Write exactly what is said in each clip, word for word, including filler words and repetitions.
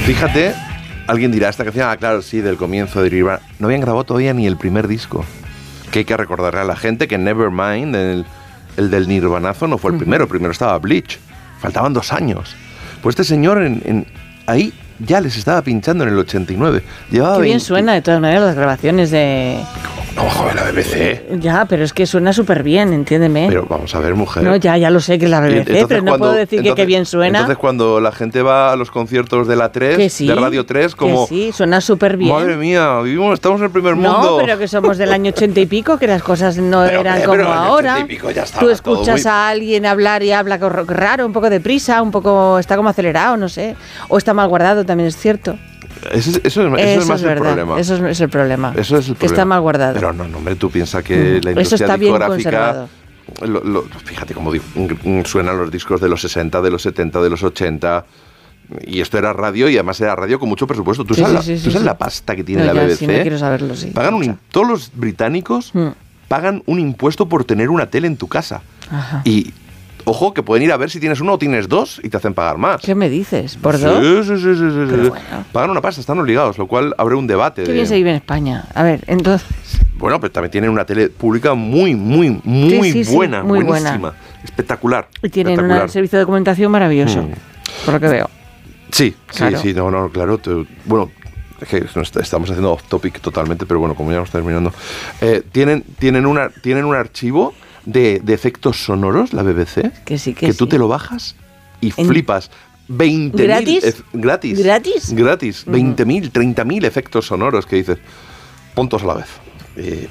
Fíjate, alguien dirá, esta canción, ah, claro, sí, del comienzo de Nirvana. No habían grabado todavía ni el primer disco. Que hay que recordarle a la gente que Nevermind, el, el del Nirvanazo, no fue el primero. Primero estaba Bleach. Faltaban dos años. Pues este señor en, en, ahí ya les estaba pinchando en el ochenta y nueve. Llevaba Qué bien veinte suena de todas maneras las grabaciones de... No, joder, la B B C. Ya, pero es que suena súper bien, entiéndeme. Pero vamos a ver, mujer. No, ya, ya lo sé que es la B B C, Entonces, pero no cuando, puedo decir entonces, que qué bien suena. Entonces cuando la gente va a los conciertos de la tres, que sí, de Radio tres, como... Que sí, suena súper bien. Madre mía, vivimos, estamos en el primer mundo. No, pero que somos del año ochenta y pico, que las cosas no pero, eran pero, como pero ahora. Ya Tú escuchas muy... a alguien hablar y habla raro, un poco deprisa, un poco está como acelerado, no sé. O está mal guardado, también es cierto. Eso, eso, eso, eso es más es el problema. Eso es, es el problema. Eso es el que problema. está mal guardado. Pero no, no, hombre, tú piensas que mm. la industria eso está discográfica... Bien lo, lo, fíjate cómo suenan los discos de los sesenta, de los setenta, de los ochenta... Y esto era radio, y además era radio con mucho presupuesto. ¿Tú sí, sabes, sí, la, sí, ¿tú sabes sí. la pasta que tiene no, la ya, B B C? Sí, no quiero saberlo, sí. Pagan un, todos los británicos mm. pagan un impuesto por tener una tele en tu casa. Ajá. Y... Ojo, que pueden ir a ver si tienes uno o tienes dos y te hacen pagar más. ¿Qué me dices? ¿Por sí, dos? Sí, sí, sí. sí, sí. Bueno. Pagan una pasta, están obligados, lo cual abre un debate. Qué de... bien se vive en España. A ver, entonces... Bueno, pero también tienen una tele pública muy, muy, muy sí, sí, buena, sí, muy buenísima. buena. Espectacular. Y tienen espectacular. un servicio de documentación maravilloso, mm. por lo que veo. Sí, claro. sí, sí, no, no, claro. Te, bueno... Es que estamos haciendo off topic totalmente, pero bueno, como ya vamos terminando. Eh, ¿tienen, tienen, una, tienen un archivo de, de efectos sonoros, la B B C, que, sí, que, que sí. tú te lo bajas y ¿En flipas. veinte mil ¿Gratis? Ef, gratis. ¿Gratis? Gratis. Uh-huh. veinte mil, treinta mil efectos sonoros que dices, puntos a la vez. Eh,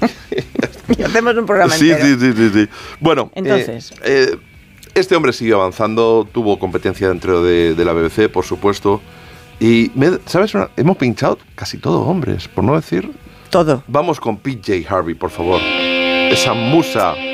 y hacemos un programa sí, entero. Sí, sí, sí, sí. Bueno, entonces... Eh, eh, este hombre siguió avanzando, tuvo competencia dentro de, de la B B C, por supuesto. Y, me, ¿sabes? Una, hemos pinchado casi todo hombres, por no decir... Todo. Vamos con P J Harvey, por favor. Esa musa